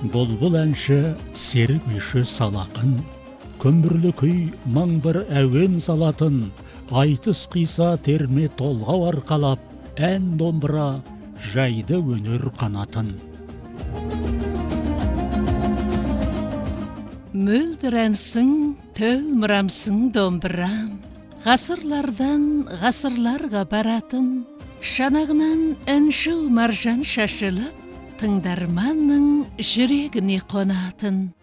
Бұлбұл әнші сері күйші салақын, көмірлі күй маң бір әуен салатын, айтыс қиса терме толғау арқалап, ән домбыра жайды өнер қанатын. Мөлдір әнсің, төлмірамсың домбырам, ғасырлардан ғасырларға баратын, шанағынан әнші маржан шашылып, тыңдарманның жүрегіне қонатын.